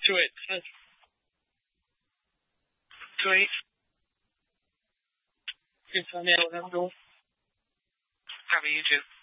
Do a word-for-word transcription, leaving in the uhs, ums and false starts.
two eight two eight. Good Sunday, November. How about you two?